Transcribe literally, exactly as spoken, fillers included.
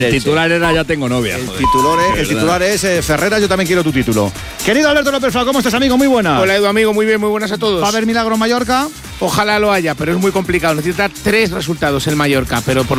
El titular era ya tengo novia. El titular es, el titular es eh, Ferreras, yo también quiero tu título. Querido Alberto López Flau, ¿cómo estás, amigo? Muy buenas. Hola, Edu, amigo, muy bien, muy buenas a todos. ¿Va a haber milagro en Mallorca? Ojalá lo haya, pero es muy complicado. Necesita tres resultados el Mallorca, pero por